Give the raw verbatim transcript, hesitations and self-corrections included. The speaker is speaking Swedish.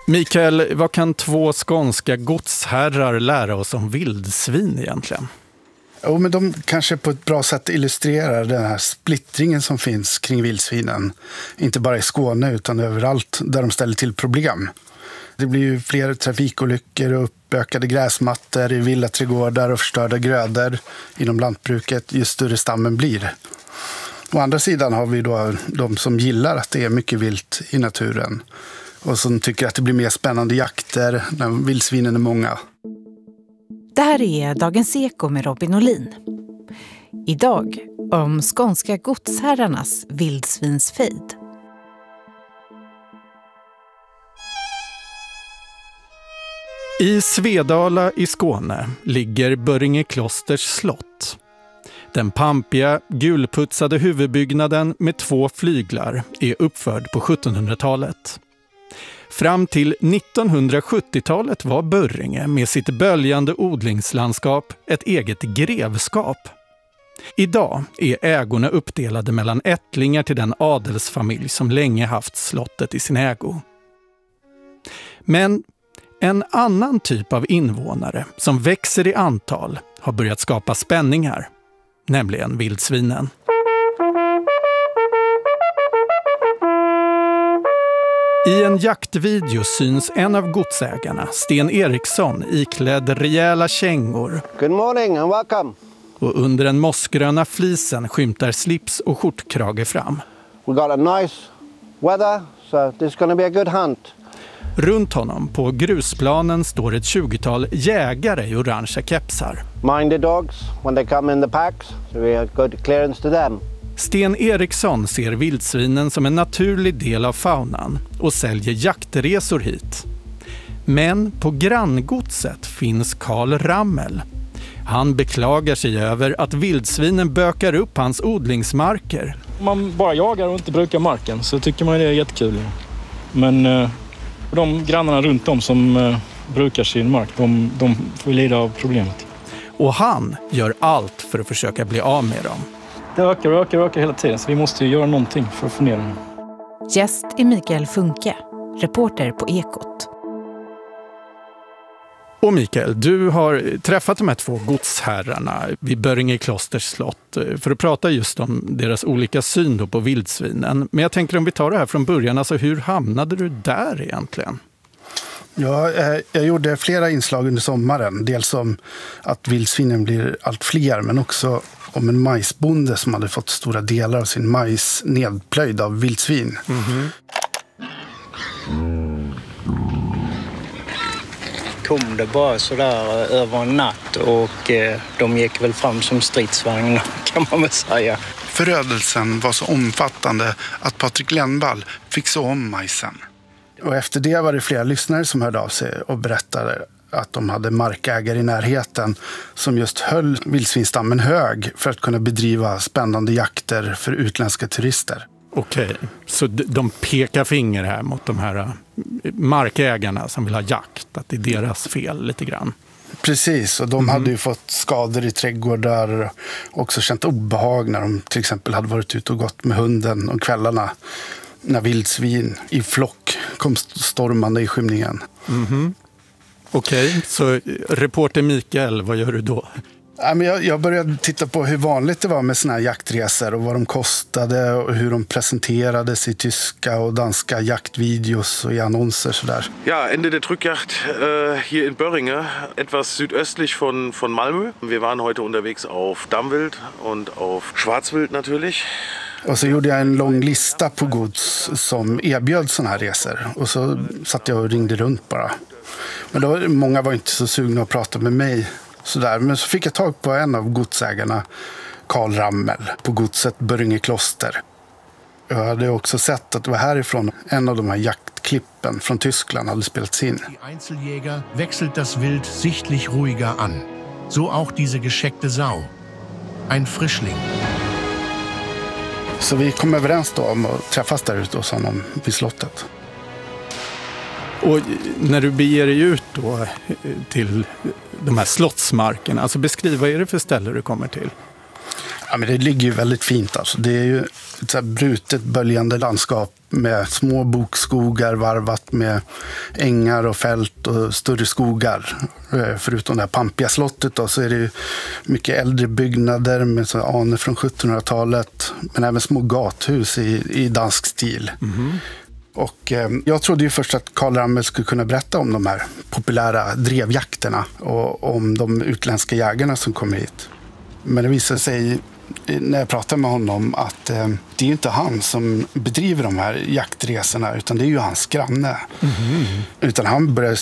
Mikael, vad kan två skånska godsherrar lära oss om vildsvin egentligen? Jo, men de kanske på ett bra sätt illustrerar den här splittringen som finns kring vildsvinen. Inte bara i Skåne utan överallt där de ställer till problem. Det blir ju fler trafikolyckor och uppökade gräsmattor i villaträdgårdar och förstörda grödor inom lantbruket ju större stammen blir. Å andra sidan har vi då de som gillar att det är mycket vilt i naturen och som tycker att det blir mer spännande jakter när vildsvinen är många. Det här är Dagens Eko med Robin Olin. Idag om skånska godsherrarnas vildsvinsfejd. I Svedala i Skåne ligger Börringeklosters slott. Den pampiga, gulputsade huvudbyggnaden med två flyglar är uppförd på sjuttonhundratalet. Fram till nittonhundrasjuttiotalet var Börringe med sitt böljande odlingslandskap ett eget grevskap. Idag är ägorna uppdelade mellan ättlingar till den adelsfamilj som länge haft slottet i sin ägo. Men en annan typ av invånare som växer i antal har börjat skapa spänningar, nämligen vildsvinen. I en jaktvideo syns en av godsägarna, Sten Eriksson, iklädd rejäla kängor. Good morning and welcome. Och under den mossgröna flisen skymtar slips och skjortkrage fram. We got a nice weather, so this is going to be a good hunt. Runt honom på grusplanen står ett tjugotal jägare i orangea kepsar. Mind the dogs when they come in the packs, so we have good clearance to them. Sten Eriksson ser vildsvinen som en naturlig del av faunan och säljer jaktresor hit. Men på granngodset finns Karl Rammel. Han beklagar sig över att vildsvinen bökar upp hans odlingsmarker. Om man bara jagar och inte brukar marken så tycker man det är jättekul. Men eh, de grannarna runt om som eh, brukar sin mark, de, de får lida av problemet. Och han gör allt för att försöka bli av med dem. Det ökar och ökar och ökar hela tiden, så vi måste ju göra någonting för att få ner dem. Gäst är Mikael Funke, reporter på Ekot. Och Mikael, du har träffat de här två godsherrarna vid Börringeklosters slott för att prata just om deras olika syn då på vildsvinen. Men jag tänker om vi tar det här från början, alltså hur hamnade du där egentligen? Ja, jag gjorde flera inslag under sommaren. Dels om att vildsvinen blir allt fler, men också om en majsbonde som hade fått stora delar av sin majs nedplöjd av vildsvin. Mm-hmm. Kom det bara sådär över en natt och eh, de gick väl fram som stridsvagnar kan man väl säga. Förödelsen var så omfattande att Patrik Lennvall fick så om majsen. Och efter det var det flera lyssnare som hörde av sig och berättade att de hade markägare i närheten som just höll vildsvinstammen hög för att kunna bedriva spännande jakter för utländska turister. Okej, så de pekar finger här mot de här markägarna som vill ha jakt, att det är deras fel lite grann. Precis, och de mm. hade ju fått skador i trädgårdar och också känt obehag när de till exempel hade varit ute och gått med hunden om kvällarna när vildsvin i flock kom stormande i skymningen. Mm-hmm. Okej, okay, så reporter Mikael, vad gör du då? Jag började titta på hur vanligt det var med såna här jaktresor och vad de kostade och hur de presenterades i tyska och danska jaktvideos och i annonser sådär. Ja, Ende der Drückjagd äh, hier in Börringe, etwas südöstlich von, von Malmö. Wir waren heute unterwegs auf Dammwild und auf Schwarzwild natürlich. Och så gjorde jag en lång lista på gods som erbjöd såna här resor. Och så satt jag och ringde runt bara. Men då, många var inte så sugna att prata med mig. Sådär. Men så fick jag tag på en av godsägarna, Karl Rammel, på godset Börringekloster. Jag hade också sett att det var härifrån en av de här jaktklippen från Tyskland hade spelats in. Die Einzeljäger wechselt das Wild sichtlich ruhiger an. So auch diese gescheckte Sau. Ein Frischling. Så vi kom överens då om att träffas där ute hos honom vid slottet. Och när du beger dig ut då till de här slottsmarkerna, alltså beskriv, vad är det för ställe du kommer till? Ja, men det ligger ju väldigt fint alltså. Det är ju ett så här brutet böljande landskap med små bokskogar varvat med ängar och fält och större skogar. Förutom det här pampiga slottet då, så är det ju mycket äldre byggnader med så anor från sjuttonhundratalet, men även små gathus i, i dansk stil. Mm. Och eh, jag trodde ju först att Karl Ramel skulle kunna berätta om de här populära drevjakterna och om de utländska jägarna som kom hit. Men det visade sig när jag pratade med honom att eh, det är ju inte han som bedriver de här jaktresorna, utan det är ju hans granne. Mm. Utan han började